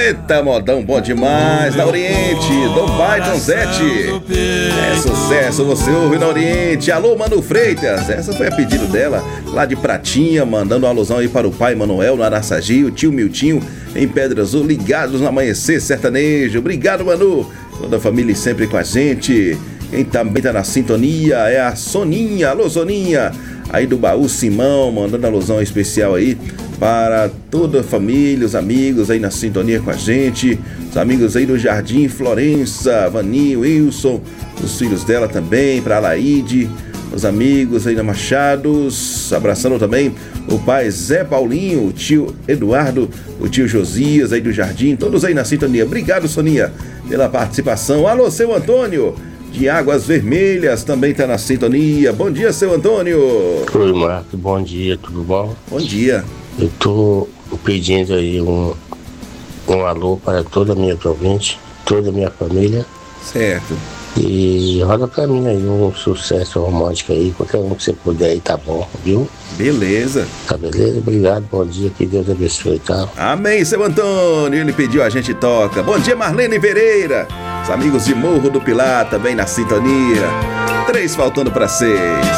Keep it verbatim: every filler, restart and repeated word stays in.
Eita, modão bom demais, na Oriente, Dom Baiton Zete. É sucesso, você ouve na Oriente. Alô, Mano Freitas, essa foi a pedido dela, lá de Pratinha, mandando uma alusão aí para o pai Manuel no Araçagi, o tio Miltinho em Pedra Azul, ligados no Amanhecer Sertanejo. Obrigado, Manu, toda a família sempre com a gente. Quem também tá na sintonia é a Soninha, alô Soninha, aí do Baú Simão, mandando alusão especial aí para toda a família, os amigos aí na sintonia com a gente, os amigos aí do Jardim Florença, Vaninho, Wilson, os filhos dela também, para a Laide, os amigos aí na Machados, abraçando também o pai Zé Paulinho, o tio Eduardo, o tio Josias aí do Jardim, todos aí na sintonia. Obrigado, Soninha, pela participação. Alô, seu Antônio, de Águas Vermelhas, também tá na sintonia. Bom dia, seu Antônio. Oi, Marco, bom dia, tudo bom? Bom dia. Eu tô pedindo aí um, um alô para toda a minha ouvinte, toda a minha família. Certo. E roda pra mim aí um sucesso romântico aí, qualquer um que você puder aí, tá bom, viu? Beleza. Tá beleza? Obrigado, bom dia, que Deus abençoe, tá? Amém, seu Antônio, ele pediu, a gente toca. Bom dia, Marlene Pereira, os amigos de Morro do Pilar também na sintonia. Três faltando para seis.